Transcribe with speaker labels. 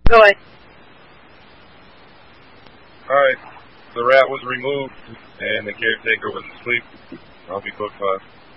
Speaker 1: Go ahead.
Speaker 2: Alright. The rat was removed, and the caretaker was asleep. I'll be quick.